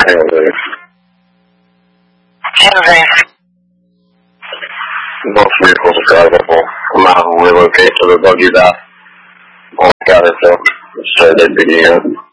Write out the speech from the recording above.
Henry. Both vehicles are drivable. I'm out of relocate to the buggy dock. Got it, so straight at the end.